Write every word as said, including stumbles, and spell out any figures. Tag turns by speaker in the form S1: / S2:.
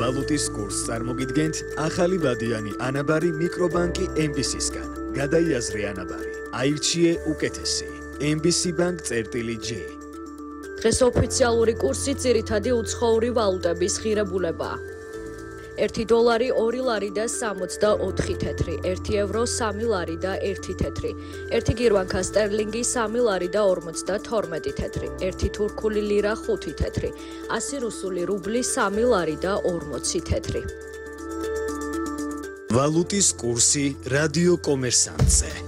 S1: ვალუტის კურსს წარმოგიდგენთ ახალი ვადიანი ანაბარი მიკრობანკი ემ ბი სისგან. გადაიაზრე ანაბარი. აირჩიე უკეთესი. ემ ბი სი ბანკ წერტილი ჯი.
S2: დღეს ოფიციალური კურსი ძირითადი უცხოური ვალუტების ღირებულებაა. ერთი დოლარი ორი ლარი და სამოცდაოთხი თეთრი, ერთი ევრო სამი ლარი და ერთი თეთრი, ერთი გირვანქა სტერლინგი სამი ლარი და ორმოცდათორმეტი თეთრი, ერთი თურქული ლირა ხუთი თეთრი, ასი რუსული რუბლი სამი ლარი და ორმოცი თეთრი.
S1: ვალუტის კურსი რადიო კომერსანტზე.